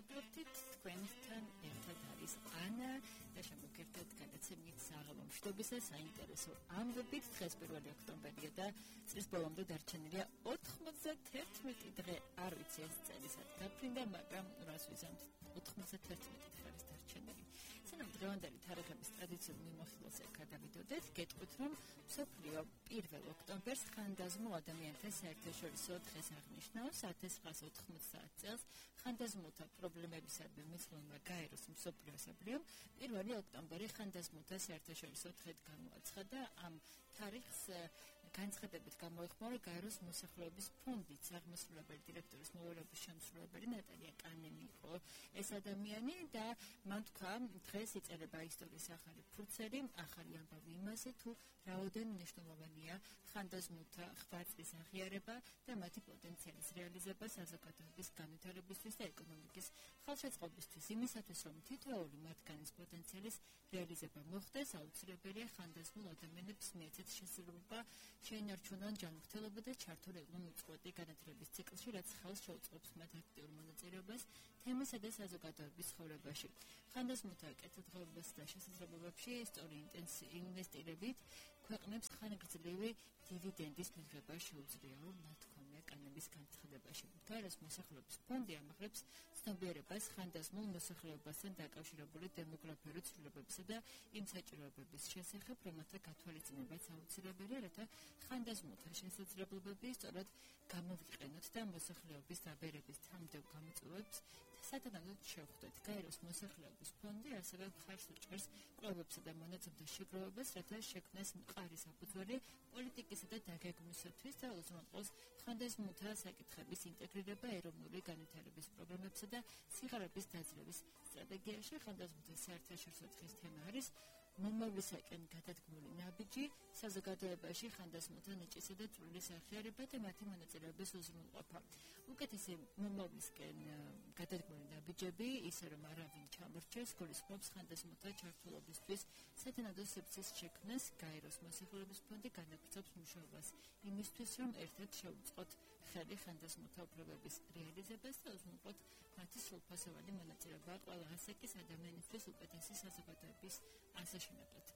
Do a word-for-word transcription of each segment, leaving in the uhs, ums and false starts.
მოგებთ თქვენთან ერთად არის ანა და შემოგერთეთ გადაცემით საღამო მშვიდობისა საინტერესო ამბებით. დღეს პირველი ოქტომბერია და წლის ბოლომდე დარჩენილია ოთხმოცდათერთმეტი დღე. არ ვიცი ეს წელიწად გაფრინდა, მაგრამ რას ვიზამთ ოთხმოცდათერთმეტი დღე არის დარჩენილი. სანამ დღევანდელი თარიღების ტრადიციულ მიმოხილვას გადავიდოდეთ, გეტყვით, რომ მსოფლიო პირველ ოქტომბერს ხანდაზმულ ადამიანთა საერთაშორისო დღეს აღნიშნავს. ათას ცხრაას ოთხმოცდაათ წელს ხანდაზმულთა პრობლემებისადმი მიძღვნილმა გაეროს მსოფლიო ასამბლეამ პირველი ოქტომბერი ხანდაზმულთა საერთაშორისო დღედ გამოაცხადა. ამ თარიღს განცხადებით გამოიხმარა გაეროს მოსახლეობის ფონდის აღმასრულებელი დირექტორის მოვალეობის შემსრულებელი ნატალია კანემი იყო ეს ადამიანი და მან თქვა, დღეს იწერება ისტორიის ახალი ფურცელი, ახალი ამბავი იმაზე, თუ რაოდენ მნიშვნელოვანია ხანდაზმულთა ღვაწლის აღიარება და მათი პოტენციალის რეალიზება საზოგადოების განვითარებისთვის და ეკონომიკის ხელშეწყობისთვის. იმისათვის, რომ თითოეული მათგანის პოტენციალის რეალიზება მოხდეს, აუცილებელია ხანდაზმულ ადამიანებს მიეცეთ შესაძლებლობა შეინარჩუნონ ჯანმრთელობა და ჩართული იყვნენ უწყვეტი განათლების ციკლში, რაც ხელს შეუწყობს მათ აქტიურ მონაწილეობას თემისა და საზოგადოების ცხოვრებაში. ხანდაზმულთა კეთილდღეობასა და შესაძლებლობებში სწორი ინვესტირებით ქვეყნებს ხანგრძლივი დივიდენდის მიღება შეუძლია, ნათქვამია კანემის განცხადებაში. გაეროს მოსახლეობის ფონდი ამაღლებს ცნობიერებას ხანდაზმულ მოსახლეობასთან დაკავშირებული დემოგრაფიული ცვლილებებისა და იმ საჭიროებების შესახებ, რომელთა გათვალისწინებაც აუცილებელია, რათა ხანდაზმულთა შესაძლებლობები სწორად გამოვიყენოთ და მოსახლეობის დაბერების თამდევ გამოწვევებს სათანადოდ შევხვდეთ. გაეროს მოსახლეობის ფონდი ასევე მხარს უჭერს კვლევებსა და მონაცემთა შეგროვებას, რათა შექმნეს მყარი საფუძველი პოლიტიკისა და დაგეგმვისათვის და უზრუნველყოს ხანდაზმულთა საკითხების ინტეგრირება ეროვნული განვითარების პროგრამებსა და სიღარიბის დაძლევის სტრატეგიაში. ხანდაზმულთა საერთაშორისო დღის თემა არის მომავლისაკენ გადადგმული ნაბიჯი, საზოგადოებაში ხანდაზმულთა ნიჭისა და წვლილის აღიარება და მათი მონაწილეობის უზრუნველყოფა. უკეთესი მომავლისკენ გადადგმული ნაბიჯები, ისე რომ არავინ ჩამორჩეს, გულისხმობს ხანდაზმულთა ჩართულობისთვის სათანადო სივრცის შექმნას. გაეროს მოსახლეობის ფონდი განაგრძობს მუშაობას იმისთვის, რომ ერთად შევუწყოთ ხელი ხანდაზმულთა უფლებების რეალიზებას და უზრუნველყოთ მათი სრულფასოვანი მონაწილეობა ყველა ასაკის ადამიანისთვის უკეთესი საზოგადოების ასაშენებლად.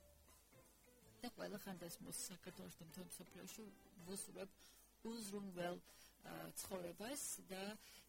და ყველა ხანდაზმულს საქართველოს და მთელ მსოფლიოში ვუსურვებ უზრუნველ ცხოვრებას და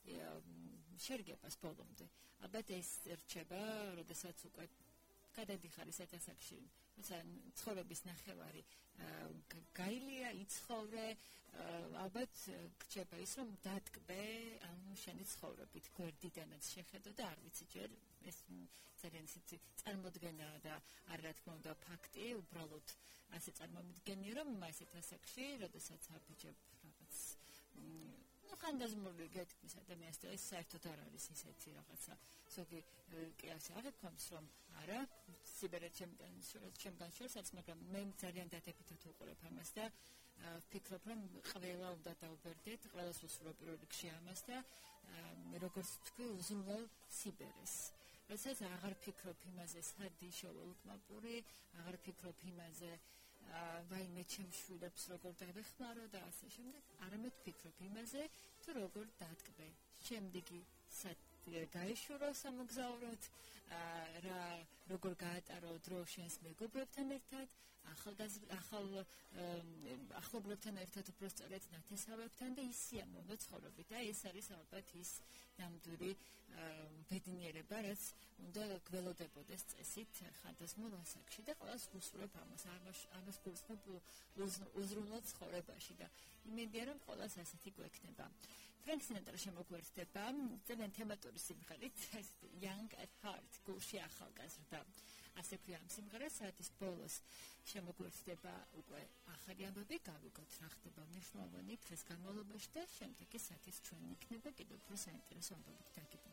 შერგებას ბოლომდე. ალბათ ეს რჩება, როდესაც უკვე გადადიხარ ისეთ ასაკში, ცხოვრების ნახევარი გაილია, იცხოვრე, ალბათ რჩება ის, რომ დატკბე ამ შენი ცხოვრებით, გვერდიდანაც შეხედო და არ ვიცი ჯერ ეს ძალიან ისეთი წარმოდგენაა და არ რა თქმა უნდა ფაქტი, უბრალოდ ასე წარმომიდგენია, რომ ასეთ ასაკში, როდესაც აბიჯებ რაღაც ну ხანდაზმული გეთქმის ადამიანს და ეს საერთოდ არ არის ისეთი რაღაცა. ზოგი კი ასე აღიქვამს, რომ არა, სიბერეთ ჩემგან შორსაც, მაგრამ მე ძალიან დადებითად ვუყურებ ამას და ვფიქრობ, რომ ყველა უნდა დაუბერდეთ, ყველას უსურვებ პირველ რიგში ამას და როგორც თქვი, უზრუნველ სიბერეს. როდესაც აღარ ფიქრობ იმაზე, სად დიშოვა უკმაპური, აღარ ფიქრობ იმაზე, ვაიმე ჩემ შვილებს როგორ დავეხმარო და ასე შემდეგ, არამედ ფიქრობ იმაზე, თუ როგორ დატკბე. შემდეგი გაეშურო სამოგზაუროდ, რა როგორ გაატარო დრო შენს მეგობრებთან ერთად, ახალ ახლობლებთან ერთად, უბრალოდ ნათესავებთან და ისია მომცხოვრობი და ეს არის ალბათ ის ნამდვილი ბედნიერება, რაც უნდა გველოდებოდეს წესით ხანდაზმულ ასაკში და ყველას ვუსურვებ ამას, ამას გულისხმობ უზრუნველ ცხოვრებაში და იმედია, რომ ყველას ასეთი გვექნება. ფრენკ სინატრა შემოგვერთდება ძალიან თემატური სიმღერით, Young at Heart, გულში ახალგაზრდა. ასე ქვია ამ სიმღერას, საათის ბოლოს შემოგვერთდება უკვე ახალი ამბები, გავიგოთ რა ხდება მნიშვნელოვანი დღეს განმავლობაში და შემდეგ კი საათის ჩვენ იქნება კიდევ უფრო საინტერესო ამბებით დაგიბრუნდეთ.